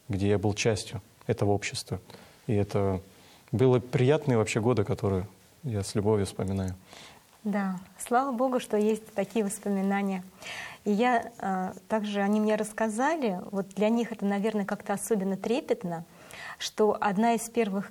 где я был частью этого общества. И это были приятные вообще годы, которые я с любовью вспоминаю. Да, слава Богу, что есть такие воспоминания. И я также, они мне рассказали, вот для них это, наверное, как-то особенно трепетно, что одна из первых